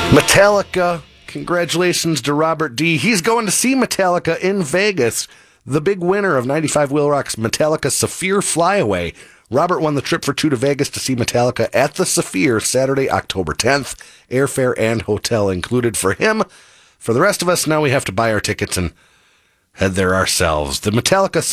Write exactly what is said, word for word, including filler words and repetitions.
Metallica, congratulations to Robert D. He's going to see Metallica in Vegas. The big winner of ninety-five Wheel Rock's Metallica Saphir Flyaway. Robert won the trip for two to Vegas to see Metallica at the Saphir Saturday, October tenth. Airfare and hotel included for him. For the rest of us, now we have to buy our tickets and head there ourselves. The Metallica